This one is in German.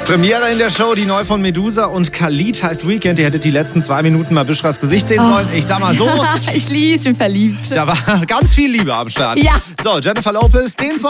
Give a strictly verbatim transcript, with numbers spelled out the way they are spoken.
Premiere in der Show, die neu von Medusa und Khalid heißt Weekend. Ihr hättet die letzten zwei Minuten mal Bishras Gesicht sehen sollen. Ich sag mal so. Ich liebe, ich bin verliebt. Da war ganz viel Liebe am Start. Ja. So, Jennifer Lopez, den Song